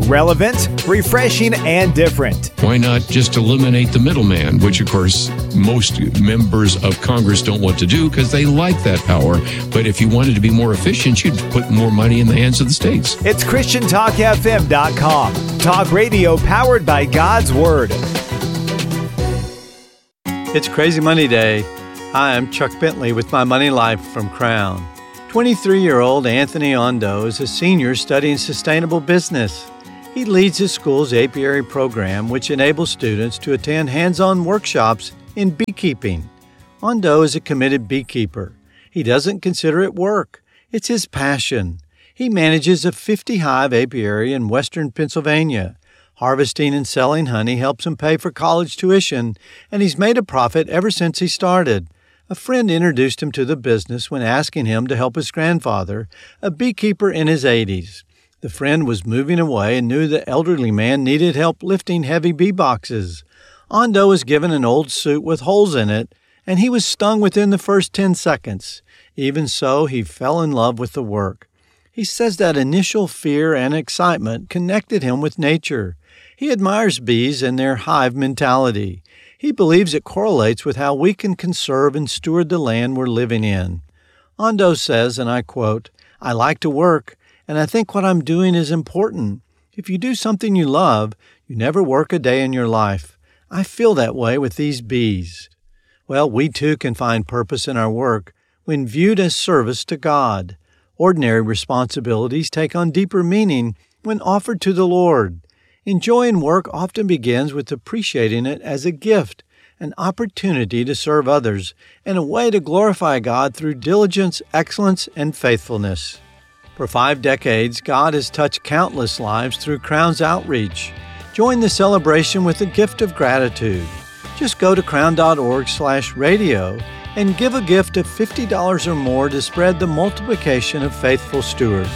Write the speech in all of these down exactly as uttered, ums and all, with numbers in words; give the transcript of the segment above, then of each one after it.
Relevant, refreshing, and different. Why not just eliminate the middleman, which, of course, most members of Congress don't want to do because they like that power. But if you wanted to be more efficient, you'd put more money in the hands of the states. It's Christian Talk F M dot com. Talk radio powered by God's Word. It's Crazy Money Day. Hi, I'm Chuck Bentley with my Money Life from Crown. twenty-three-year-old Anthony Ondo is a senior studying sustainable business. He leads his school's apiary program, which enables students to attend hands-on workshops in beekeeping. Ondo is a committed beekeeper. He doesn't consider it work. It's his passion. He manages a fifty-hive apiary in western Pennsylvania. Harvesting and selling honey helps him pay for college tuition, and he's made a profit ever since he started. A friend introduced him to the business when asking him to help his grandfather, a beekeeper in his eighties. The friend was moving away and knew the elderly man needed help lifting heavy bee boxes. Ondo was given an old suit with holes in it, and he was stung within the first ten seconds. Even so, he fell in love with the work. He says that initial fear and excitement connected him with nature. He admires bees and their hive mentality. He believes it correlates with how we can conserve and steward the land we're living in. Ondo says, and I quote, "I like to work, and I think what I'm doing is important. If you do something you love, you never work a day in your life. I feel that way with these bees." Well, we too can find purpose in our work when viewed as service to God. Ordinary responsibilities take on deeper meaning when offered to the Lord. Enjoying work often begins with appreciating it as a gift, an opportunity to serve others, and a way to glorify God through diligence, excellence, and faithfulness. For five decades, God has touched countless lives through Crown's outreach. Join the celebration with a gift of gratitude. Just go to crown.org slash radio and give a gift of fifty dollars or more to spread the multiplication of faithful stewards.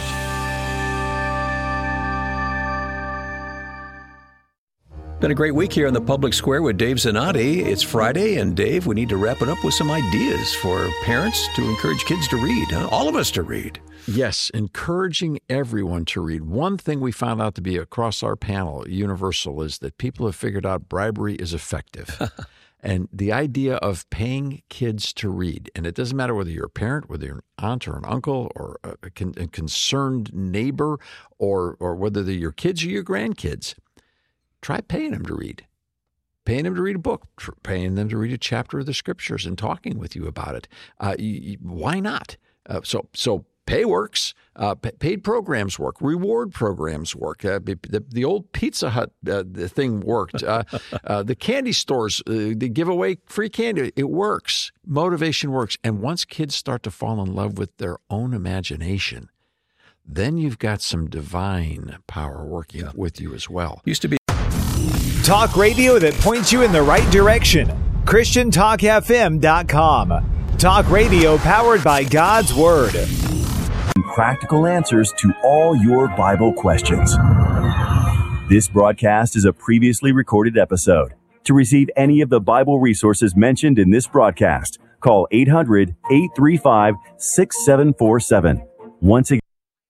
Been a great week here in the Public Square with Dave Zanotti. It's Friday, and Dave, we need to wrap it up with some ideas for parents to encourage kids to read, huh? All of us to read. Yes, encouraging everyone to read. One thing we found out to be across our panel, universal, is that people have figured out bribery is effective. And the idea of paying kids to read, and it doesn't matter whether you're a parent, whether you're an aunt or an uncle or a, con- a concerned neighbor, or or whether they're your kids or your grandkids, try paying them to read. Paying them to read a book, paying them to read a chapter of the Scriptures and talking with you about it. Uh, you, you, why not? Uh, so so pay works. Uh, p- paid programs work. Reward programs work. Uh, the, the old Pizza Hut uh, the thing worked. Uh, uh, the candy stores, uh, they give away free candy. It works. Motivation works. And once kids start to fall in love with their own imagination, then you've got some divine power working yeah. with you as well. Used to be Talk radio that points you in the right direction. Christian Talk F M dot com. Talk radio powered by God's Word. Practical answers to all your Bible questions. This broadcast is a previously recorded episode. To receive any of the Bible resources mentioned in this broadcast, call eight hundred, eight three five, six seven four seven. Once again,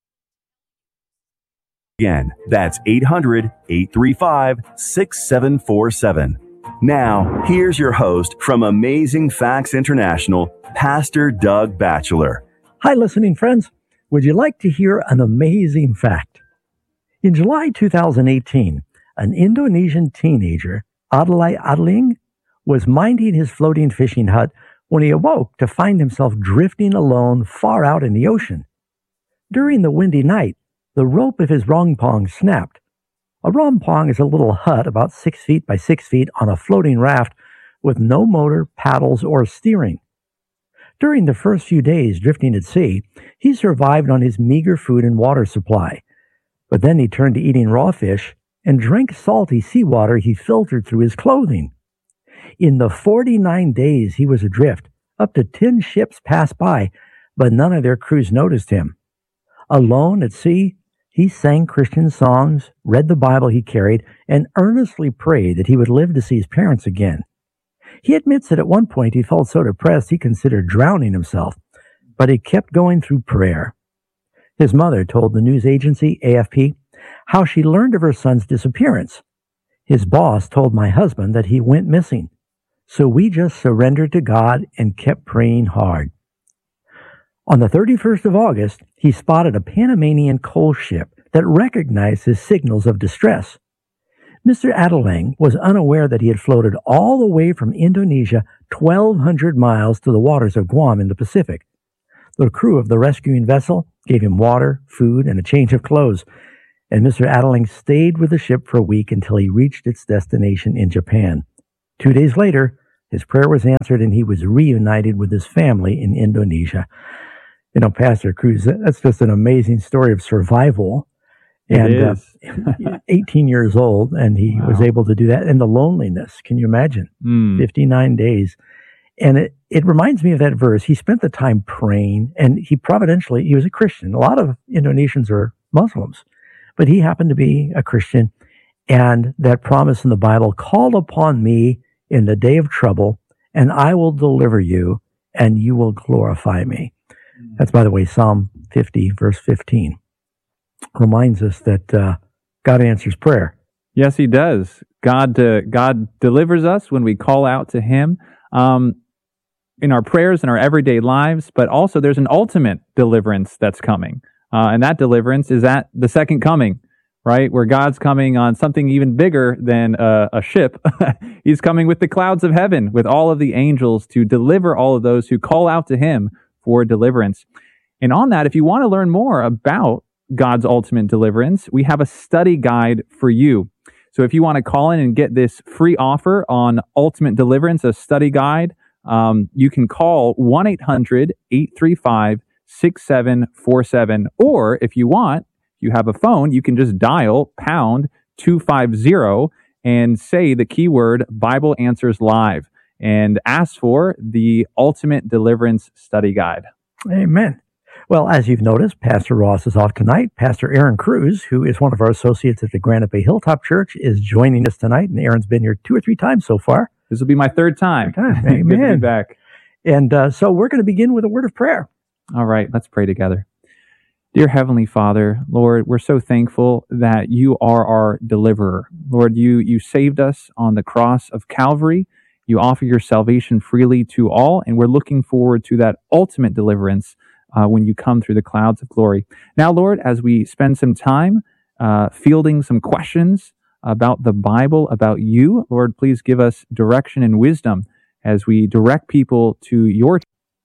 Again, that's eight hundred, eight three five, six seven four seven. Now, here's your host from Amazing Facts International, Pastor Doug Batchelor. Hi, listening friends. Would you like to hear an amazing fact? In July two thousand eighteen, an Indonesian teenager, Adlai Adling, was minding his floating fishing hut when he awoke to find himself drifting alone far out in the ocean. During the windy night, the rope of his rompong snapped. A rompong is a little hut about six feet by six feet on a floating raft with no motor, paddles, or steering. During the first few days drifting at sea, he survived on his meager food and water supply. But then he turned to eating raw fish and drank salty seawater he filtered through his clothing. In the forty-nine days he was adrift, up to ten ships passed by, but none of their crews noticed him. Alone at sea, he sang Christian songs, read the Bible he carried, and earnestly prayed that he would live to see his parents again. He admits that at one point he felt so depressed he considered drowning himself, but he kept going through prayer. His mother told the news agency A F P, how she learned of her son's disappearance. His boss told my husband that he went missing, so we just surrendered to God and kept praying hard. On the thirty-first of August, he spotted a Panamanian coal ship that recognized his signals of distress. Mister Adelang was unaware that he had floated all the way from Indonesia twelve hundred miles to the waters of Guam in the Pacific. The crew of the rescuing vessel gave him water, food, and a change of clothes, and Mister Adelang stayed with the ship for a week until he reached its destination in Japan. Two days later, his prayer was answered and he was reunited with his family in Indonesia. You know, Pastor Cruz, that's just an amazing story of survival. And it is. uh, eighteen years old, and he wow. was able to do that. And the loneliness, can you imagine? Mm. fifty-nine days. And it, it reminds me of that verse. He spent the time praying, and he providentially, he was a Christian. A lot of Indonesians are Muslims, but he happened to be a Christian. And that promise in the Bible, call upon me in the day of trouble, and I will deliver you, and you will glorify me. Mm. That's, by the way, Psalm fifty, verse fifteen. Reminds us that uh, God answers prayer. Yes, he does. God uh, God delivers us when we call out to him um, in our prayers, in our everyday lives, but also there's an ultimate deliverance that's coming. Uh, and that deliverance is at the second coming, right? Where God's coming on something even bigger than uh, a ship. He's coming with the clouds of heaven, with all of the angels to deliver all of those who call out to him for deliverance. And on that, if you want to learn more about God's ultimate deliverance, we have a study guide for you. So if you want to call in and get this free offer on ultimate deliverance, a study guide, um, you can call one eight hundred, eight three five, six seven four seven. Or if you want, if you have a phone, you can just dial pound two five zero and say the keyword Bible Answers Live and ask for the ultimate deliverance study guide. Amen. Well, as you've noticed, Pastor Ross is off tonight. Pastor Aaron Cruz, who is one of our associates at the Granite Bay Hilltop Church, is joining us tonight. And Aaron's been here two or three times so far. This will be my third time. Third time. Amen. Good to be back. And uh, so we're going to begin with a word of prayer. All right, let's pray together. Dear Heavenly Father, Lord, we're so thankful that you are our deliverer. Lord, you, you saved us on the cross of Calvary. You offer your salvation freely to all, and we're looking forward to that ultimate deliverance Uh, when you come through the clouds of glory. Now, Lord, as we spend some time uh, fielding some questions about the Bible, about you, Lord, please give us direction and wisdom as we direct people to your...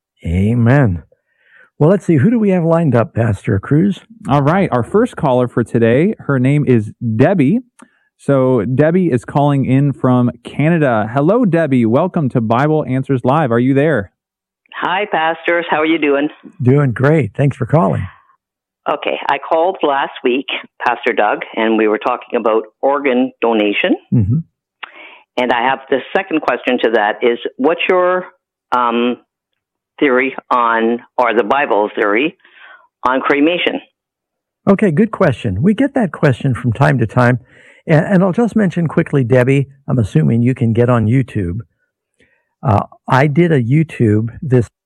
Amen. Well, let's see. Who do we have lined up, Pastor Cruz? All right. Our first caller for today, her name is Debbie. So Debbie is calling in from Canada. Hello, Debbie. Welcome to Bible Answers Live. Are you there? Hi, pastors. How are you doing? Doing great. Thanks for calling. Okay. I called last week, Pastor Doug, and we were talking about organ donation. Mm-hmm. And I have the second question to that is, what's your um, theory on, or the Bible theory, on cremation? Okay, good question. We get that question from time to time. And, and I'll just mention quickly, Debbie, I'm assuming you can get on YouTube. Uh, I did a YouTube this